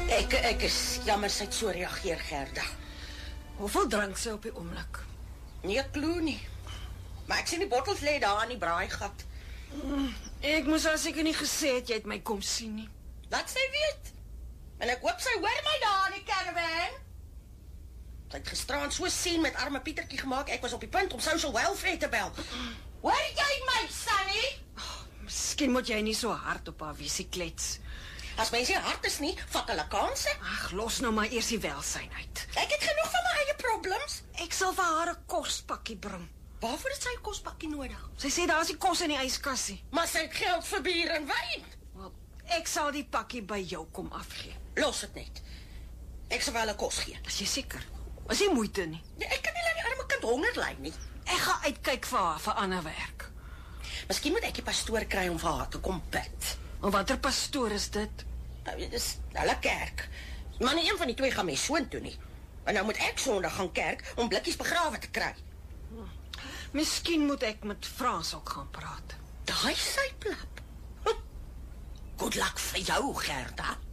Ek is jammer sy het so reageer, Gerda. Hoeveel drank sy op die oomblik? Nee, kloe nie. Maar ek sien die bottels lê daar in die braaigat. Ek moes haar seker nie gesê het jy het my kom sien nie. Laat sy weet. En ek hoop sy hoor my daar in die caravan. Sy het gisteraan so sien met arme Pietertjie gemaak, ek was op die punt om social welfare te bel. Hoor jy my, Sunny? Miskien moet jy nie so hard op haar wiesie klets. As mens nie hard is nie, vat hulle kanse. Ag, los nou maar eers die welsyn uit. Ek het genoeg van my eie problems. Ek sal vir haar 'n kospakkie bring. Waarvoor het sy 'n kospakkie nodig? Sy sê daar's nie kos in die yskassie. Maar sy het geld vir bier en wyn. Wel, ek sal die pakkie by jou kom afgee. Los dit net. Ek sal wel 'n kos gee. Is jy seker? Is nie moeite nie. Nee, ek kan nie laat die arme kind honger ly nie. Ek gaan uitkyk vir haar vir ander werk. Miskien moet ek die pastoor kry om vir haar te kom bid. Maar watter pastoor is dit? Nou, dit is hulle kerk. Maar nie een van die twee gaan mee soontoe nie. En nou moet ek Sondag gaan kerk om blikkies begrawe te kry. Miskien moet ek met Frans ook gaan praat. Daai syplap. Good luck vir jou, Gerda.